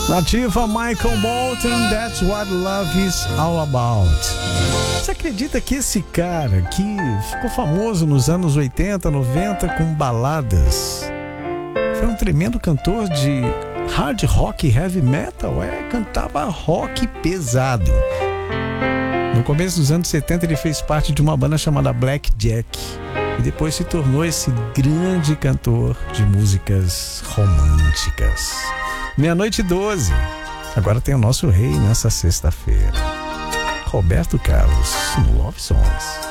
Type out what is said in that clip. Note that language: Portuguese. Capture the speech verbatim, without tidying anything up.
Nativa, Michael Bolton, That's What Love Is All About. Você acredita que esse cara que ficou famoso nos anos oitenta, noventa com baladas, foi um tremendo cantor de hard rock e heavy metal? É, cantava rock pesado. No começo dos anos setenta ele fez parte de uma banda chamada Black Jack e depois se tornou esse grande cantor de músicas românticas. Meia-noite e doze. Agora tem o nosso rei nessa sexta-feira, Roberto Carlos, no Love Songs.